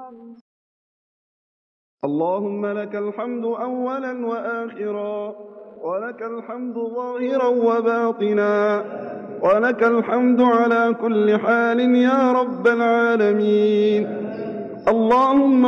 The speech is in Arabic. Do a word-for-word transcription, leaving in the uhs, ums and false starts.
اللهم لك الحمد أولا وآخرا، ولك الحمد ظاهرا وباطنا، ولك الحمد على كل حال يا رب العالمين. اللهم